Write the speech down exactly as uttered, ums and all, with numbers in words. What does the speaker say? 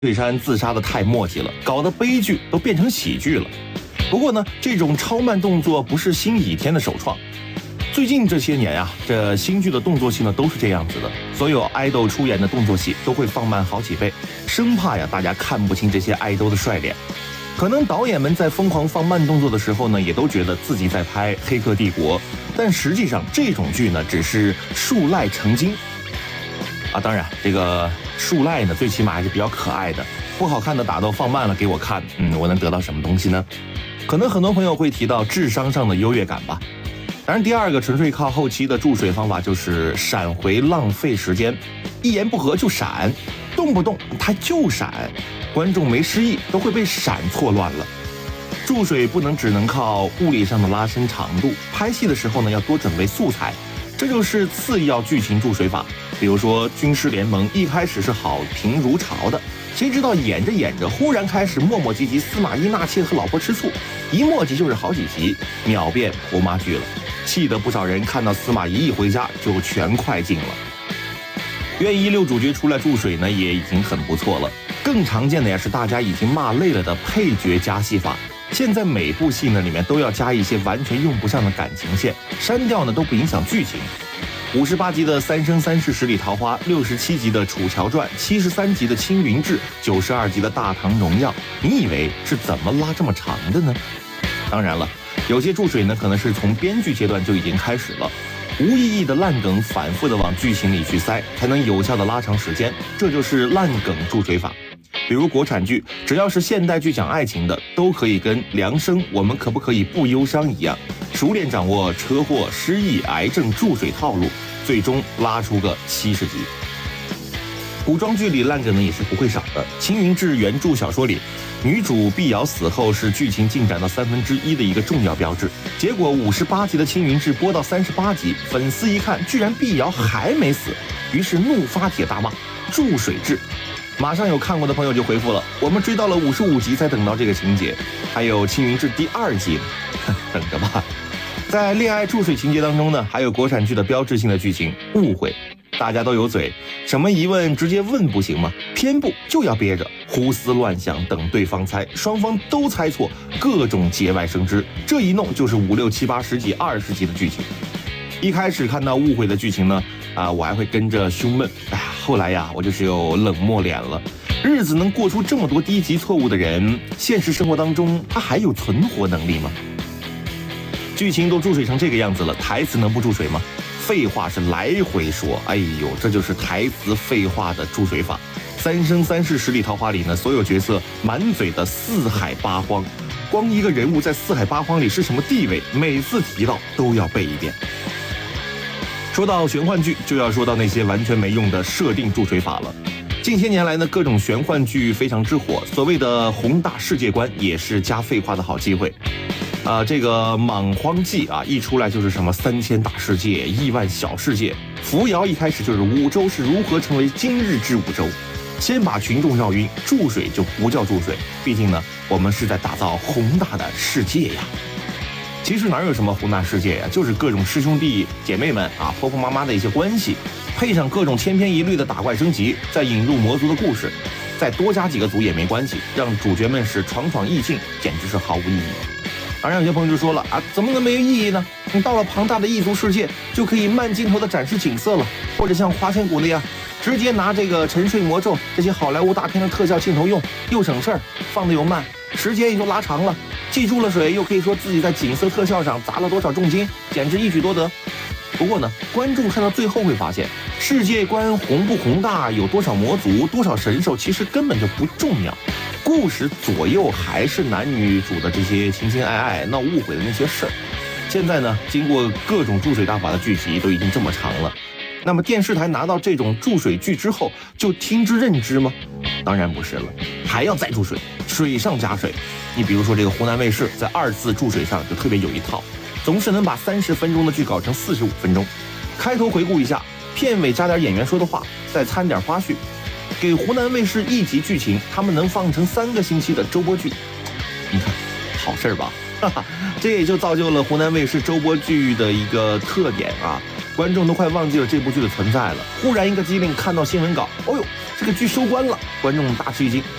水山自杀的太墨迹了，搞得悲剧都变成喜剧了。不过呢，这种超慢动作不是新倚天的首创。最近这些年啊，这新剧的动作戏呢都是这样子的，所有爱豆出演的动作戏都会放慢好几倍，生怕呀大家看不清这些爱豆的帅脸。可能导演们在疯狂放慢动作的时候呢，也都觉得自己在拍《黑客帝国》，但实际上这种剧呢只是树赖成精啊。当然，这个树赖呢最起码还是比较可爱的，不好看的打斗放慢了给我看，嗯，我能得到什么东西呢？可能很多朋友会提到智商上的优越感吧。当然，第二个纯粹靠后期的注水方法就是闪回浪费时间，一言不合就闪，动不动他就闪，观众没失忆都会被闪错乱了。注水不能只能靠物理上的拉伸长度，拍戏的时候呢要多准备素材，这就是次要剧情注水法。比如说《军师联盟》一开始是好评如潮的，谁知道演着演着忽然开始磨磨唧唧，司马懿纳妾和老婆吃醋，一磨叽就是好几集，秒变婆妈剧了，气得不少人看到司马懿一回家就全快进了。愿意溜主角出来注水呢也已经很不错了，更常见的呀是大家已经骂累了的配角加戏法。现在每部戏呢里面都要加一些完全用不上的感情线，删掉呢都不影响剧情。五十八集的《三生三世十里桃花》，六十七集的《楚乔传》，七十三集的《青云志》，九十二集的《大唐荣耀》，你以为是怎么拉这么长的呢？当然了，有些注水呢可能是从编剧阶段就已经开始了，无意义的烂梗反复的往剧情里去塞，才能有效的拉长时间，这就是烂梗注水法。比如国产剧，只要是现代剧讲爱情的，都可以跟梁生我们可不可以不忧伤一样，熟练掌握车祸、失忆、癌症注水套路，最终拉出个七十集。古装剧里烂梗呢也是不会少的，《青云志》原著小说里，女主碧瑶死后是剧情进展到三分之一的一个重要标志。结果五十八集的《青云志》播到三十八集，粉丝一看居然碧瑶还没死，于是怒发帖大骂注水志。马上有看过的朋友就回复了，我们追到了五十五集才等到这个情节，还有《青云志》第二集，等着吧。在恋爱注水情节当中呢，还有国产剧的标志性的剧情误会，大家都有嘴，什么疑问直接问不行吗？偏不就要憋着，胡思乱想等对方猜，双方都猜错，各种节外生枝，这一弄就是五六七八十几二十集的剧情。一开始看到误会的剧情呢，啊，我还会跟着胸闷，哎呀，后来呀，我就只有冷漠脸了。日子能过出这么多低级错误的人，现实生活当中他还有存活能力吗？剧情都注水成这个样子了，台词能不注水吗？废话是来回说，哎呦，这就是台词废话的注水法。三生三世十里桃花里呢，所有角色满嘴的四海八荒，光一个人物在四海八荒里是什么地位，每次提到都要背一遍。说到玄幻剧，就要说到那些完全没用的设定注水法了。近些年来呢，各种玄幻剧非常之火，所谓的宏大世界观也是加废话的好机会。啊、呃，这个莽荒纪啊，一出来就是什么三千大世界、亿万小世界。扶摇一开始就是五洲是如何成为今日之五洲，先把群众绕晕，注水就不叫注水，毕竟呢，我们是在打造宏大的世界呀。其实哪有什么宏大世界呀，就是各种师兄弟姐妹们啊，婆婆妈妈的一些关系，配上各种千篇一律的打怪升级，再引入魔族的故事，再多加几个族也没关系，让主角们是闯闯意境，简直是毫无意义。当然有些朋友就说了啊，怎么能没有意义呢？你到了庞大的异族世界，就可以慢镜头的展示景色了，或者像花千骨那样，直接拿这个沉睡魔咒这些好莱坞大片的特效镜头用，又省事儿，放的又慢，时间也就拉长了。记住了水，又可以说自己在景色特效上砸了多少重金，简直一举多得。不过呢，观众看到最后会发现，世界观宏不宏大，有多少魔族、多少神兽，其实根本就不重要。故事左右还是男女主的这些情情爱爱、闹误会的那些事儿。现在呢，经过各种注水大法的剧集都已经这么长了，那么电视台拿到这种注水剧之后，就听之任之吗？当然不是了，还要再注水，水上加水。你比如说这个湖南卫视在二次注水上就特别有一套，总是能把三十分钟的剧搞成四十五分钟。开头回顾一下，片尾加点演员说的话，再掺点花絮，给湖南卫视一集剧情，他们能放成三个星期的周播剧。你看，好事吧？哈哈，这也就造就了湖南卫视周播剧的一个特点啊，观众都快忘记了这部剧的存在了。忽然一个机灵看到新闻稿，哦呦， 这个剧收官了，观众大吃一惊。